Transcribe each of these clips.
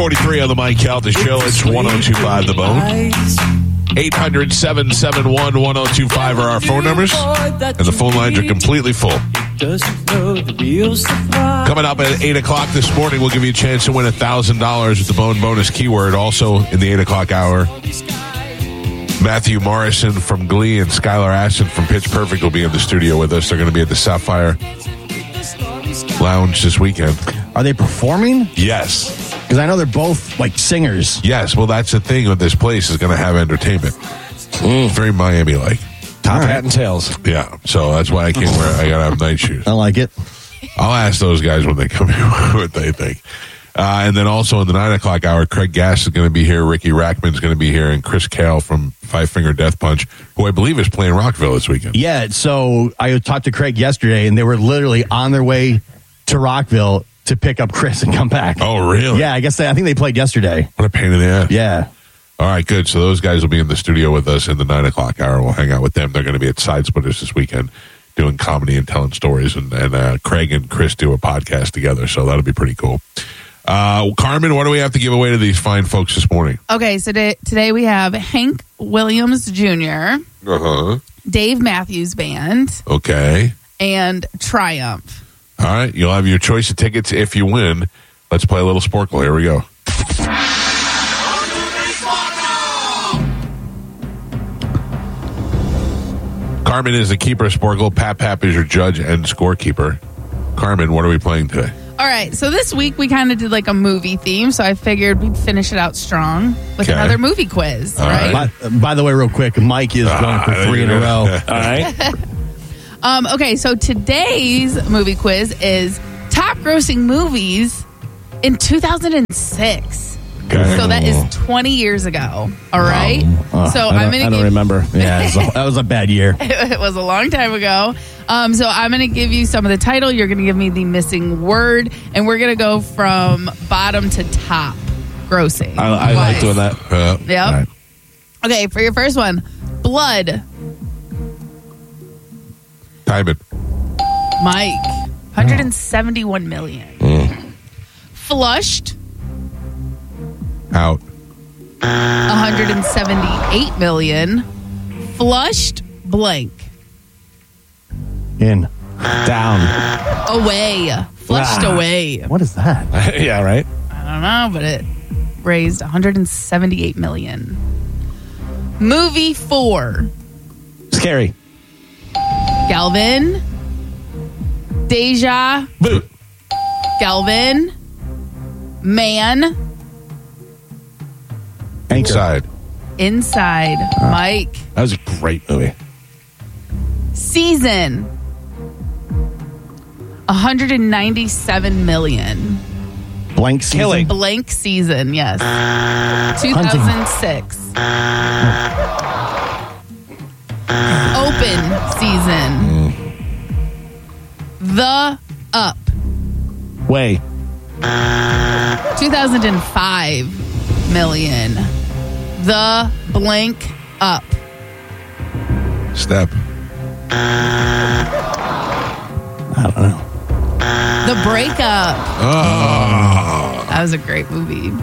43 on the Mike Calta Show. It's 102.5 The Bone. 800-771-1025 are our phone numbers, and the phone lines are completely full. Coming up at 8 o'clock this morning, we'll give you a chance to win $1,000 with the Bone bonus keyword. Also in the 8 o'clock hour, Matthew Morrison from Glee and Skylar Astin from Pitch Perfect will be in the studio with us. They're going to be at the Sapphire Lounge this weekend. Are they performing? Yes. Because I know they're both, like, singers. Yes, well, that's the thing with this place is going to have entertainment. Very Miami-like. Top hat and tails. Yeah, so that's why I can't wear. I gotta have night shoes. I like it. I'll ask those guys when they come here what they think. And then also in the 9 o'clock hour, Craig Gass is going to be here. Ricky Rackman's going to be here, and Chris Kale from Five Finger Death Punch, who I believe is playing Rockville this weekend. Yeah, so I talked to Craig yesterday, and they were literally on their way to Rockville to pick up Chris and come back. Oh, really? Yeah, I think they played yesterday. What a pain in the ass. Yeah. All right, good. So those guys will be in the studio with us in the 9 o'clock hour. We'll hang out with them. They're going to be at Side Splitters this weekend doing comedy and telling stories. And Craig and Chris do a podcast together, so that'll be pretty cool. Carmen, what do we have to give away to these fine folks this morning? Okay, so today we have Hank Williams Jr., Dave Matthews Band, okay, and Triumph. All right, you'll have your choice of tickets if you win. Let's play a little Sporkle. Here we go. Carmen is the keeper of Sporkle. Pap is your judge and scorekeeper. Carmen, what are we playing today? All right, so this week we kind of did like a movie theme, so I figured we'd finish it out strong with another movie quiz, right? By the way, real quick, Mike is going for 3 in a row. All right. Okay, so today's movie quiz is top grossing movies in 2006. Okay. So that is 20 years ago. All right. I don't remember. Yeah, that was a bad year. It was a long time ago. So I'm going to give you some of the title. You're going to give me the missing word, and we're going to go from bottom to top grossing. I like doing that. Yep. Right. Okay, for your first one, Blood. Time it. Mike, 171 million. Flushed. Out. 178 million. Flushed blank. In. Down. Away. Flushed away. What is that? Yeah, right. I don't know, but it raised 178 million. Movie 4. Scary. Galvin. Deja. Boo. Galvin. Man. Inside. Inside. Mike. That was a great movie. Season. 197 million. Blank season. Killing. Blank season, yes. 2006. Open season. The Up. Way. 2005 million. The blank up. Step. I don't know. The Breakup. Oh. That was a great movie.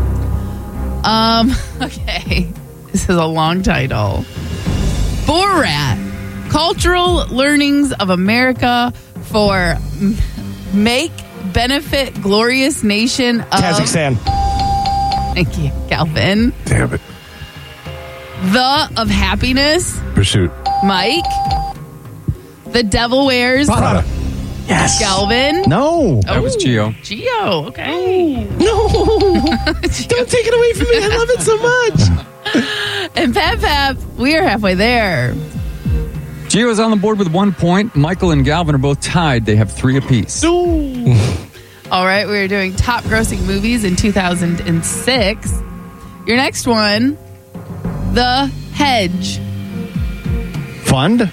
Okay. This is a long title. Borat. Cultural Learnings of America for Make Benefit Glorious Nation of Kazakhstan. Thank you, Calvin. Damn it. The of Happiness. Pursuit. Mike. The Devil Wears Prada. Yes. Galvin. No. That was Gio. Gio, okay. No. Don't take it away from me. I love it so much. And Pap, we are halfway there. Gio is on the board with 1 point. Michael and Galvin are both tied. They have 3 apiece. All right, we are doing top grossing movies in 2006. Your next one, The Hedge. Fund.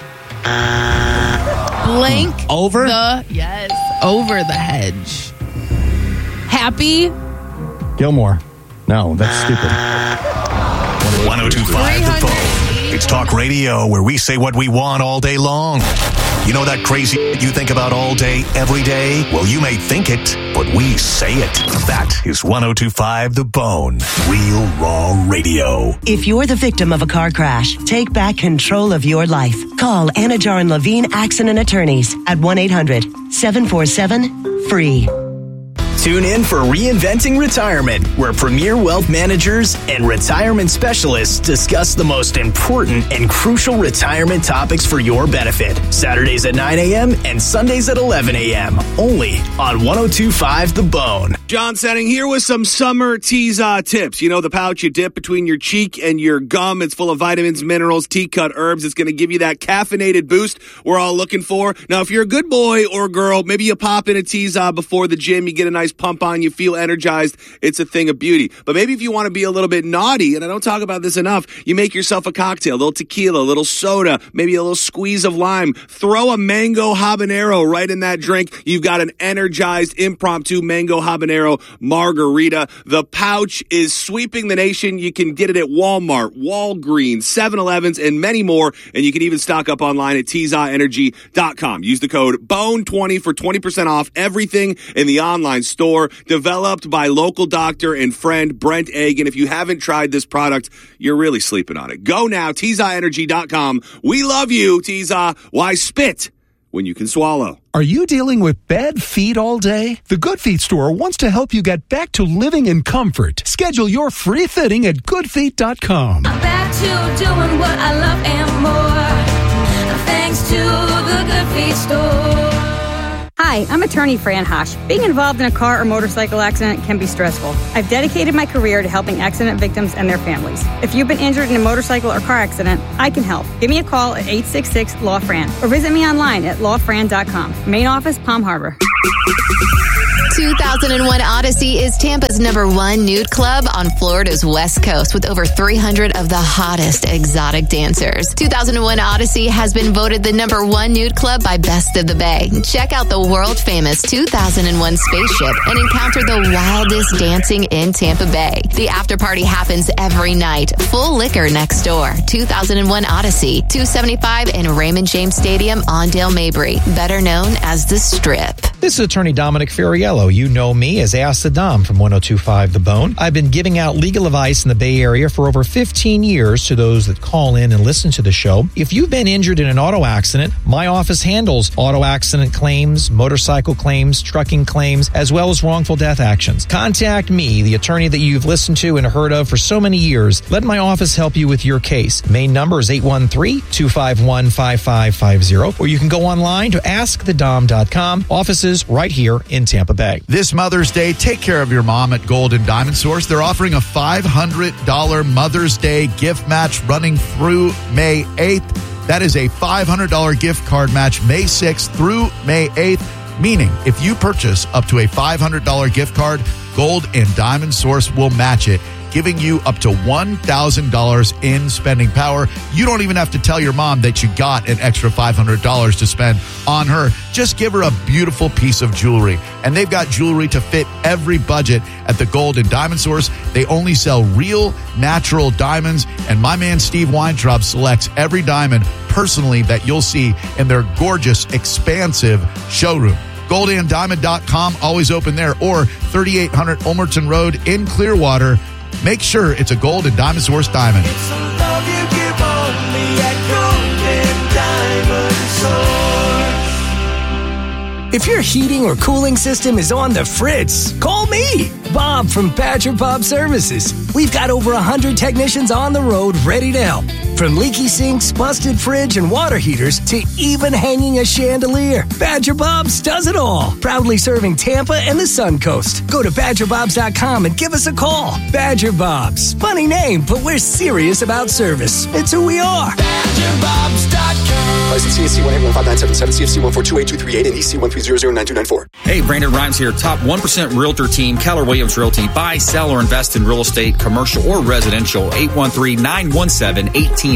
Blank. Over? Yes, Over the Hedge. Happy. Gilmore. No, that's stupid. 102.5 The Bone. It's talk radio where we say what we want all day long. You know that crazy you think about all day, every day? Well, you may think it, but we say it. That is 102.5 The Bone. Real Raw Radio. If you're the victim of a car crash, take back control of your life. Call Anajar and Levine Accident Attorneys at 1-800-747-FREE. Tune in for Reinventing Retirement, where premier wealth managers and retirement specialists discuss the most important and crucial retirement topics for your benefit. Saturdays at 9 a.m. and Sundays at 11 a.m. Only on 102.5 The Bone. John Setting here with some summer Teza tips. You know, the pouch you dip between your cheek and your gum. It's full of vitamins, minerals, tea-cut herbs. It's going to give you that caffeinated boost we're all looking for. Now, if you're a good boy or girl, maybe you pop in a Teza before the gym. You get a nice pump on, you feel energized. It's a thing of beauty. But maybe if you want to be a little bit naughty, and I don't talk about this enough, you make yourself a cocktail, a little tequila, a little soda, maybe a little squeeze of lime. Throw a mango habanero right in that drink. You've got an energized impromptu mango habanero margarita. The pouch is sweeping the nation. You can get it at Walmart, Walgreens, 7-Elevens, and many more. And you can even stock up online at TezaEnergy.com. Use the code BONE20 for 20% off everything in the online store. Developed by local doctor and friend Brent Agan. If you haven't tried this product, you're really sleeping on it. Go now, TezaEnergy.com. We love you, Teza. Why spit when you can swallow? Are you dealing with bad feet all day? The Good Feet store wants to help you get back to living in comfort. Schedule your free fitting at goodfeet.com. I'm back to doing what I love and more, thanks to the Good Feet store. Hi, I'm attorney Fran Hosh. Being involved in a car or motorcycle accident can be stressful. I've dedicated my career to helping accident victims and their families. If you've been injured in a motorcycle or car accident, I can help. Give me a call at 866-LAW-FRAN or visit me online at lawfran.com. Main office, Palm Harbor. 2001 Odyssey is Tampa's #1 nude club on Florida's West Coast with over 300 of the hottest exotic dancers. 2001 Odyssey has been voted the #1 nude club by Best of the Bay. Check out the world-famous 2001 spaceship and encounter the wildest dancing in Tampa Bay. The after party happens every night. Full liquor next door. 2001 Odyssey, 275 in Raymond James Stadium on Dale Mabry, better known as The Strip. This is attorney Dominic Ferriello. You know me as Ask the Dom from 102.5 The Bone. I've been giving out legal advice in the Bay Area for over 15 years to those that call in and listen to the show. If you've been injured in an auto accident, my office handles auto accident claims, motorcycle claims, trucking claims, as well as wrongful death actions. Contact me, the attorney that you've listened to and heard of for so many years. Let my office help you with your case. Main number is 813-251-5550, or you can go online to askthedom.com. Offices right here in Tampa Bay. This Mother's Day, take care of your mom at Gold and Diamond Source. They're offering a $500 Mother's Day gift match running through May 8th. That is a $500 gift card match May 6th through May 8th, meaning if you purchase up to a $500 gift card, Gold and Diamond Source will match it, giving you up to $1,000 in spending power. You don't even have to tell your mom that you got an extra $500 to spend on her. Just give her a beautiful piece of jewelry. And they've got jewelry to fit every budget at the Gold and Diamond Source. They only sell real, natural diamonds. And my man Steve Weintraub selects every diamond personally that you'll see in their gorgeous, expansive showroom. GoldandDiamond.com, always open there, or 3800 Ulmerton Road in Clearwater. Make sure it's a Gold and Diamond Source diamond. It's a love you give only at Gold and Diamond Source. If your heating or cooling system is on the fritz, call me, Bob from Badger Bob Services. We've got over 100 technicians on the road ready to help. From leaky sinks, busted fridge, and water heaters to even hanging a chandelier, Badger Bob's does it all. Proudly serving Tampa and the Sun Coast. Go to BadgerBobs.com and give us a call. Badger Bob's. Funny name, but we're serious about service. It's who we are. BadgerBobs.com. License CSC 1815977, CFC 1428238, and EC 1300924. Hey, Brandon Rhymes here. Top 1% Realtor team, Keller Williams Realty. Buy, sell, or invest in real estate, commercial or residential. 813-917-1894.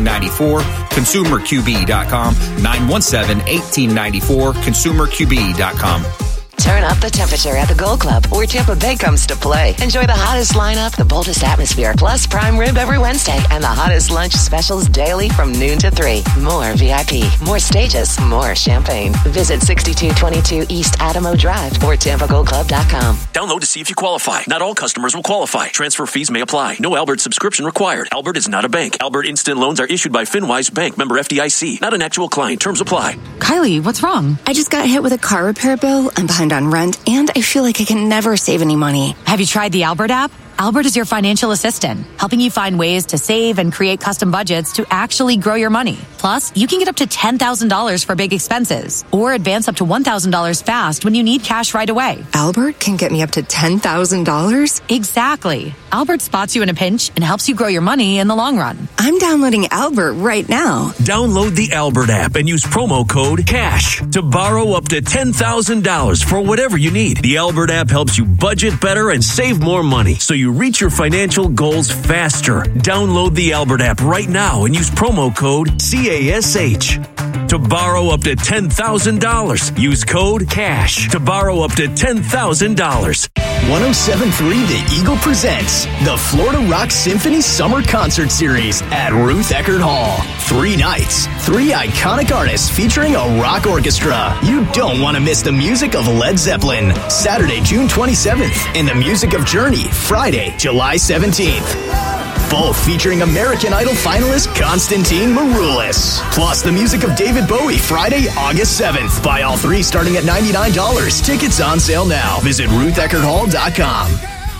ConsumerQB.com. 917-1894. ConsumerQB.com. Turn up the temperature at the Gold Club, where Tampa Bay comes to play. Enjoy the hottest lineup, the boldest atmosphere, plus prime rib every Wednesday, and the hottest lunch specials daily from noon to 3. More VIP, more stages, more champagne. Visit 6222 East Adamo Drive or TampaGoldClub.com. Download to see if you qualify. Not all customers will qualify. Transfer fees may apply. No Albert subscription required. Albert is not a bank. Albert Instant Loans are issued by FinWise Bank, member FDIC. Not an actual client. Terms apply. Kylie, what's wrong? I just got hit with a car repair bill. I'm behind on rent, and I feel like I can never save any money. Have you tried the Albert app? Albert is your financial assistant, helping you find ways to save and create custom budgets to actually grow your money. Plus, you can get up to $10,000 for big expenses or advance up to $1,000 fast when you need cash right away. Albert can get me up to $10,000? Exactly. Albert spots you in a pinch and helps you grow your money in the long run. I'm downloading Albert right now. Download the Albert app and use promo code CASH to borrow up to $10,000 for whatever you need. The Albert app helps you budget better and save more money, so you reach your financial goals faster. Download the Albert app right now and use promo code CASH to borrow up to $10,000. Use code CASH to borrow up to $10,000. 107.3 The Eagle presents the Florida Rock Symphony Summer Concert Series at Ruth Eckerd Hall. 3 nights, 3 iconic artists featuring a rock orchestra. You don't want to miss the music of Led Zeppelin, Saturday, June 27th, and the music of Journey, Friday, July 17th. Both featuring American Idol finalist Konstantin Maroulis. Plus the music of David Bowie, Friday, August 7th. Buy all 3 starting at $99. Tickets on sale now. Visit RuthEckerdHall.com.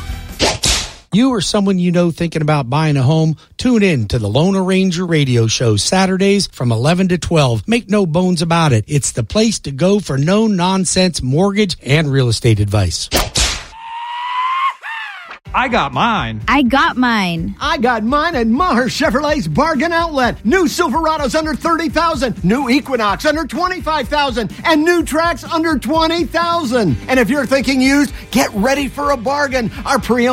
You or someone you know thinking about buying a home, tune in to the Lone Ranger radio show Saturdays from 11 to 12. Make no bones about it. It's the place to go for no-nonsense mortgage and real estate advice. I got mine. I got mine. I got mine at Maher Chevrolet's Bargain Outlet. New Silverados under $30,000, new Equinox under $25,000, and new Trax under $20,000. And if you're thinking used, get ready for a bargain. Our pre-owned